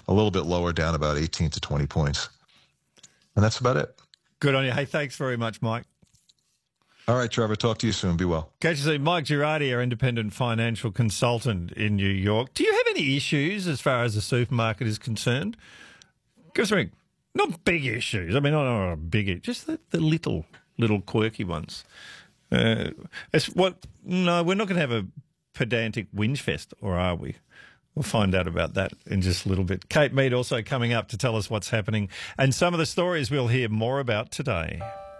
a little bit lower, down about 18 to 20 points. And that's about it. Good on you. Hey, thanks very much, Mike. All right, Trevor, talk to you soon. Be well. Catch you soon. Mike Girardi, our independent financial consultant in New York. Do you have any issues as far as the supermarket is concerned? Give us a ring. Not big issues. I mean, not big, just the little quirky ones. No, we're not going to have a pedantic whinge fest, or are we? We'll find out about that in just a little bit. Kate Mead also coming up to tell us what's happening and some of the stories we'll hear more about today.